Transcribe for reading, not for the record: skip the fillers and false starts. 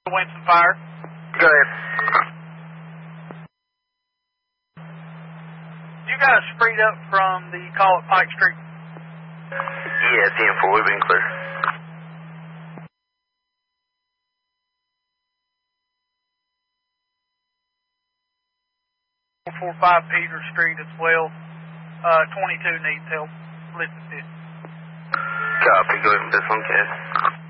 Winston Fire. Go ahead. You guys freed up from the call at Pike Street? Yeah, 10-4, we've been clear. 445 Peter Street as well. 22 needs help. Listed 50. Copy, go ahead and put this on cast.